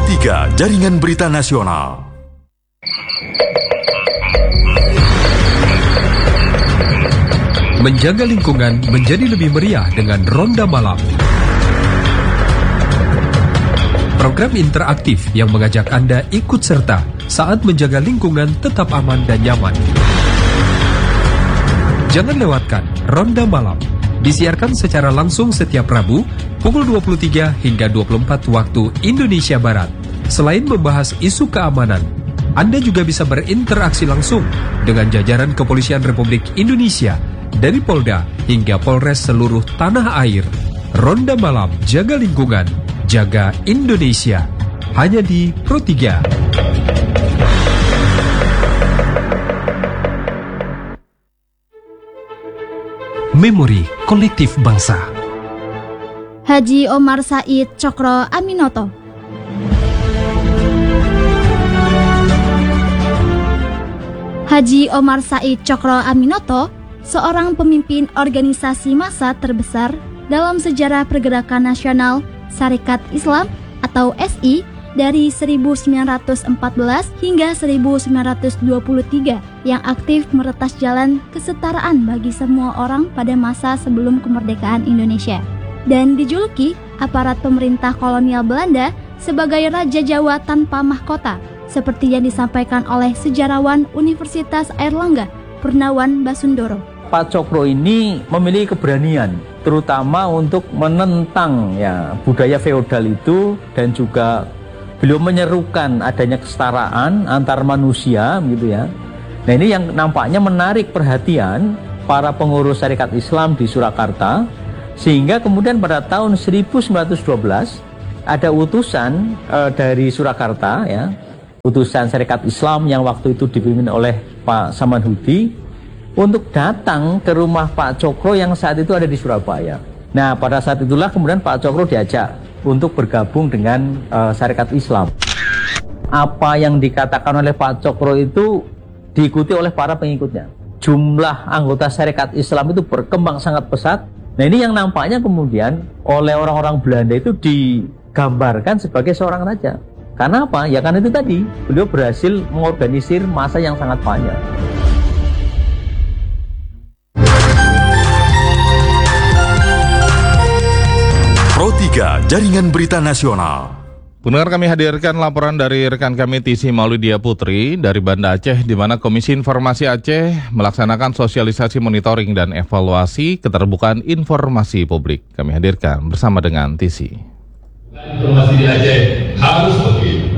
Pro 3 Jaringan Berita Nasional. Menjaga lingkungan menjadi lebih meriah dengan Ronda Malam. Program interaktif yang mengajak Anda ikut serta saat menjaga lingkungan tetap aman dan nyaman. Jangan lewatkan Ronda Malam. Disiarkan secara langsung setiap Rabu pukul 23 hingga 24 waktu Indonesia Barat. Selain membahas isu keamanan, Anda juga bisa berinteraksi langsung dengan jajaran Kepolisian Republik Indonesia dari Polda hingga Polres seluruh tanah air. Ronda Malam, jaga lingkungan, jaga Indonesia. Hanya di Pro 3. Memori kolektif bangsa. Haji Omar Said Cokro Aminoto. Haji Omar Said Cokro Aminoto, seorang pemimpin organisasi massa terbesar dalam sejarah pergerakan nasional Sarekat Islam atau SI dari 1914 hingga 1923 yang aktif meretas jalan kesetaraan bagi semua orang pada masa sebelum kemerdekaan Indonesia, dan dijuluki aparat pemerintah kolonial Belanda sebagai Raja Jawa tanpa mahkota, seperti yang disampaikan oleh sejarawan Universitas Airlangga Purnawan Basundoro. Pak Cokro ini memiliki keberanian, terutama untuk menentang budaya feodal itu, dan juga beliau menyerukan adanya kesetaraan antar manusia, gitu ya. Nah, ini yang nampaknya menarik perhatian para pengurus Sarekat Islam di Surakarta, sehingga kemudian pada tahun 1912 ada utusan dari Surakarta, utusan Sarekat Islam yang waktu itu dipimpin oleh Pak Samanhudi, untuk datang ke rumah Pak Cokro yang saat itu ada di Surabaya. Nah, pada saat itulah kemudian Pak Cokro diajak untuk bergabung dengan Sarekat Islam. Apa yang dikatakan oleh Pak Cokro itu diikuti oleh para pengikutnya. Jumlah anggota Sarekat Islam itu berkembang sangat pesat. Nah, ini yang nampaknya kemudian oleh orang-orang Belanda itu digambarkan sebagai seorang raja. Karena apa? Ya karena itu tadi, beliau berhasil mengorganisir massa yang sangat panjang. Pro 3 Jaringan Berita Nasional. Pendengar, kami hadirkan laporan dari rekan kami Tisi Maulidia Putri dari Banda Aceh, di mana Komisi Informasi Aceh melaksanakan sosialisasi monitoring dan evaluasi keterbukaan informasi publik. Kami hadirkan bersama dengan Tisi. Informasi di Aceh harus begitu.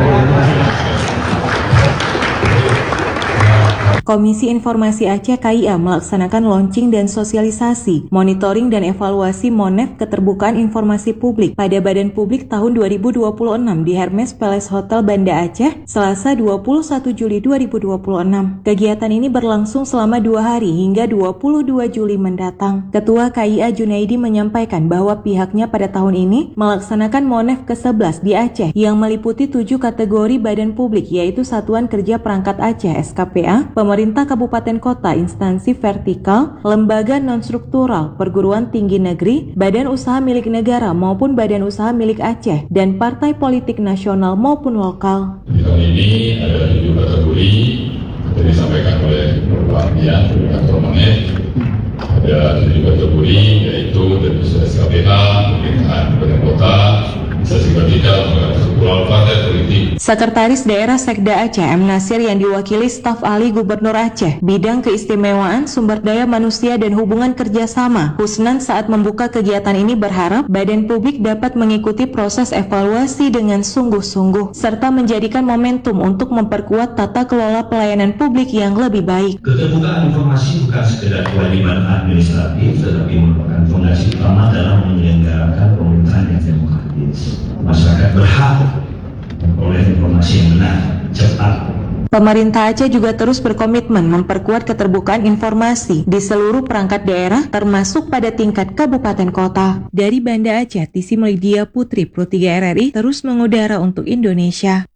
Komisi Informasi Aceh KIA melaksanakan launching dan sosialisasi, monitoring dan evaluasi MONEF keterbukaan informasi publik pada Badan Publik tahun 2026 di Hermes Palace Hotel Banda Aceh, Selasa 21 Juli 2026. Kegiatan ini berlangsung selama 2 hari hingga 22 Juli mendatang. Ketua KIA Junaidi menyampaikan bahwa pihaknya pada tahun ini melaksanakan MONEF ke-11 di Aceh yang meliputi 7 kategori badan publik, yaitu Satuan Kerja Perangkat Aceh SKPA, Pemerintah Kabupaten Kota, instansi vertikal, lembaga non-struktural, perguruan tinggi negeri, badan usaha milik negara maupun badan usaha milik Aceh, dan partai politik nasional maupun lokal. Di tahun ini ada 7 kategori, seperti disampaikan oleh Bapak Dian, Direktur MONEF. Ada 7 kategori, yaitu dari SKPH, pemerintahan kabupaten kota, instansi vertikal, lembaga struktural, partai politik. Sekretaris Daerah Sekda Aceh M. Nasir yang diwakili staf ahli Gubernur Aceh, bidang keistimewaan, sumber daya manusia dan hubungan kerjasama, Husnan, saat membuka kegiatan ini berharap badan publik dapat mengikuti proses evaluasi dengan sungguh-sungguh, serta menjadikan momentum untuk memperkuat tata kelola pelayanan publik yang lebih baik. Keterbukaan informasi bukan sekedar kewajiban administratif, tetapi merupakan fondasi utama dalam menyelenggarakan pemerintahan yang demokratis. Masyarakat berhak memperoleh informasi yang benar, cepat. Pemerintah Aceh juga terus berkomitmen memperkuat keterbukaan informasi di seluruh perangkat daerah, termasuk pada tingkat kabupaten kota. Dari Banda Aceh, Tisi Maulidia Putri, Pro 3 RRI, terus mengudara untuk Indonesia.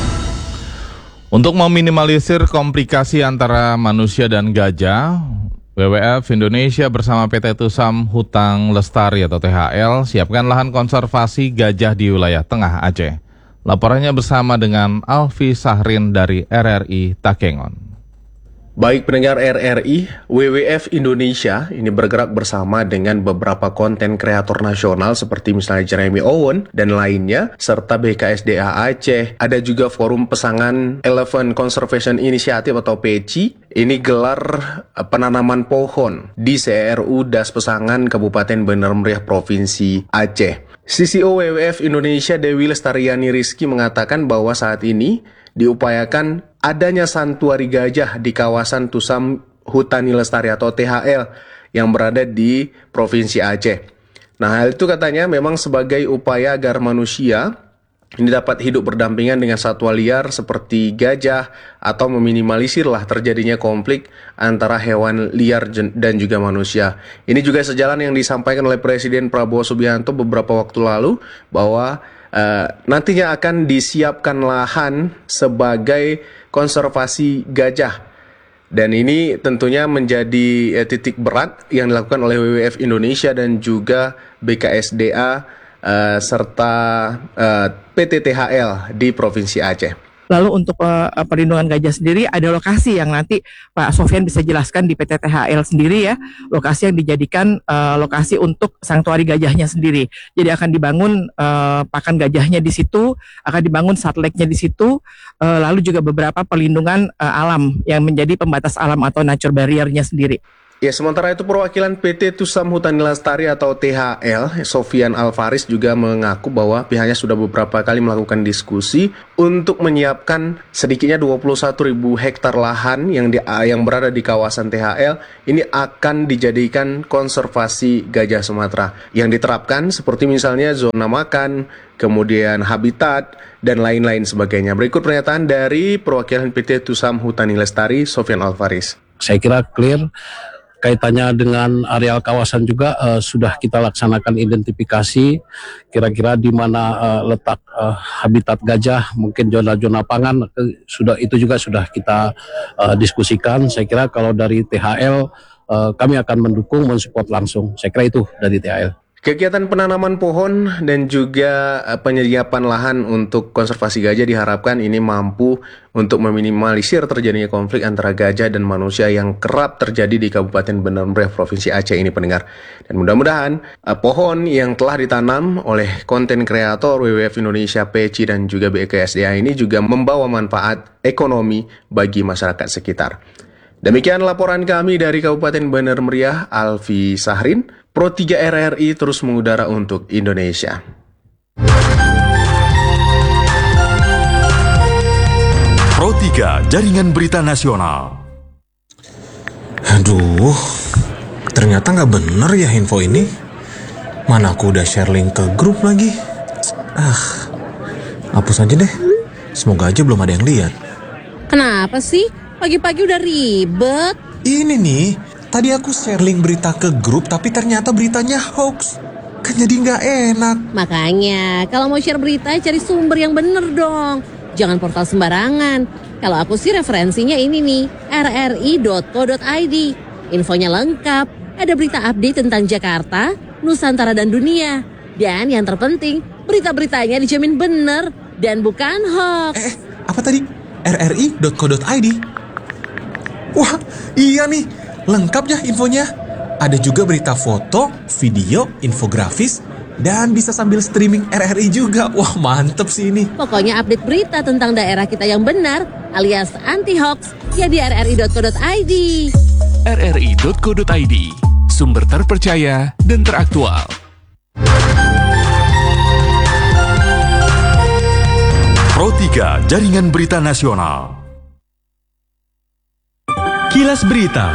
Untuk meminimalisir komplikasi antara manusia dan gajah, WWF Indonesia bersama PT Tusam Hutang Lestari atau THL siapkan lahan konservasi gajah di wilayah Tengah Aceh. Laporannya bersama dengan Alfi Sahrin dari RRI Takengon. Baik pendengar RRI, WWF Indonesia ini bergerak bersama dengan beberapa konten kreator nasional seperti misalnya Jeremy Owen dan lainnya, serta BKSDA Aceh. Ada juga Forum Pesangan Elephant Conservation Initiative atau PECI. Ini gelar penanaman pohon di CRU Das Pesangan Kabupaten Bener Meriah Provinsi Aceh. CCO WWF Indonesia Dewi Lestariani Rizky mengatakan bahwa saat ini diupayakan adanya santuari gajah di kawasan Tusam Hutani Lestari atau THL yang berada di Provinsi Aceh. Nah, hal itu katanya memang sebagai upaya agar manusia ini dapat hidup berdampingan dengan satwa liar seperti gajah atau meminimalisirlah terjadinya konflik antara hewan liar dan juga manusia. Ini juga sejalan yang disampaikan oleh Presiden Prabowo Subianto beberapa waktu lalu bahwa nantinya akan disiapkan lahan sebagai konservasi gajah. Dan ini tentunya menjadi titik berat yang dilakukan oleh WWF Indonesia dan juga BKSDA serta PT THL di Provinsi Aceh. Lalu untuk perlindungan gajah sendiri ada lokasi yang nanti Pak Sofyan bisa jelaskan di PT THL sendiri ya, lokasi yang dijadikan lokasi untuk sanktuari gajahnya sendiri. Jadi akan dibangun pakan gajahnya di situ, akan dibangun satellite-nya di situ, lalu juga beberapa perlindungan alam yang menjadi pembatas alam atau nature barrier-nya sendiri. Ya, sementara itu perwakilan PT Tusam Hutani Lestari atau THL, Sofian Alvaris juga mengaku bahwa pihaknya sudah beberapa kali melakukan diskusi untuk menyiapkan sedikitnya 21.000 hektar lahan yang berada di kawasan THL ini akan dijadikan konservasi gajah Sumatera yang diterapkan seperti misalnya zona makan, kemudian habitat, dan lain-lain sebagainya. Berikut pernyataan dari perwakilan PT Tusam Hutani Lestari, Sofian Alvaris. Saya kira clear. Kaitannya dengan areal kawasan juga sudah kita laksanakan identifikasi kira-kira di mana letak habitat gajah, mungkin zona-zona pangan itu juga sudah kita diskusikan. Saya kira kalau dari THL kami akan mendukung, mensupport langsung. Saya kira itu dari THL. Kegiatan penanaman pohon dan juga penyediaan lahan untuk konservasi gajah diharapkan ini mampu untuk meminimalisir terjadinya konflik antara gajah dan manusia yang kerap terjadi di Kabupaten Bener Meriah Provinsi Aceh ini pendengar. Dan mudah-mudahan pohon yang telah ditanam oleh konten kreator WWF Indonesia, PECI dan juga BKSDA ini juga membawa manfaat ekonomi bagi masyarakat sekitar. Demikian laporan kami dari Kabupaten Bener Meriah, Alfi Sahrin. Pro 3 RRI terus mengudara untuk Indonesia. Pro 3 Jaringan Berita Nasional. Aduh, ternyata nggak bener ya info ini. Mana aku udah share link ke grup lagi. Hapus aja deh. Semoga aja belum ada yang lihat. Kenapa sih? Pagi-pagi udah ribet. Ini nih, tadi aku share link berita ke grup tapi ternyata beritanya hoax. Kan jadi nggak enak. Makanya, kalau mau share berita cari sumber yang bener dong. Jangan portal sembarangan. Kalau aku sih referensinya ini nih, rri.co.id. Infonya lengkap, ada berita update tentang Jakarta, Nusantara dan dunia. Dan yang terpenting, berita-beritanya dijamin bener dan bukan hoax. Apa tadi? rri.co.id. Wah, iya nih. Lengkap ya infonya. Ada juga berita foto, video, infografis, dan bisa sambil streaming RRI juga. Wah, mantep sih ini. Pokoknya update berita tentang daerah kita yang benar alias anti-hoax ya di rri.co.id. rri.co.id, sumber terpercaya dan teraktual. Pro 3 Jaringan Berita Nasional. Kilas Berita.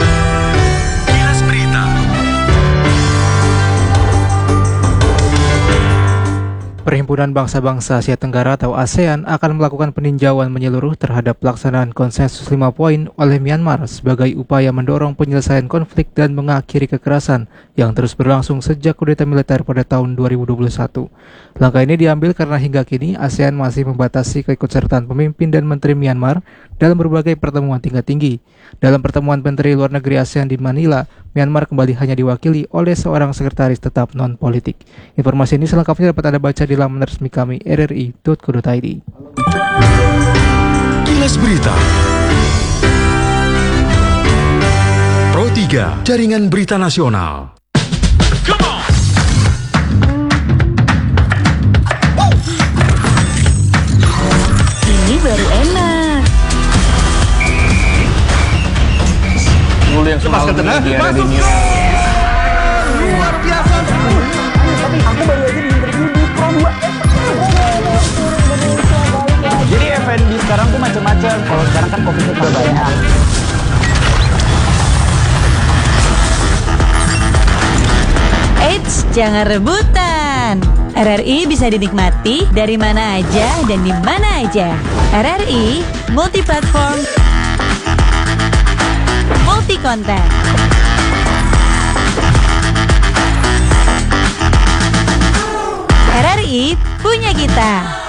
Perhimpunan Bangsa-Bangsa Asia Tenggara atau ASEAN akan melakukan peninjauan menyeluruh terhadap pelaksanaan konsensus 5 poin oleh Myanmar sebagai upaya mendorong penyelesaian konflik dan mengakhiri kekerasan yang terus berlangsung sejak kudeta militer pada tahun 2021. Langkah ini diambil karena hingga kini ASEAN masih membatasi keikutsertaan pemimpin dan menteri Myanmar dalam berbagai pertemuan tingkat tinggi. Dalam pertemuan Menteri Luar Negeri ASEAN di Manila, Myanmar kembali hanya diwakili oleh seorang sekretaris tetap non-politik. Informasi ini selengkapnya dapat Anda baca di laman resmi kami rri.co.id. Kilas Berita Pro 3 Jaringan Berita Nasional. Ini baru enak. Dulu yang semalam di Radio luar biasa. Aku baru aja di interview di Pro 2. Jadi F&B sekarang tuh macam-macam. Kalau sekarang kan coffee shop banyak. Eits, jangan rebutan. RRI bisa dinikmati dari mana aja dan di mana aja. RRI multi platform, multi konten. RRI punya kita.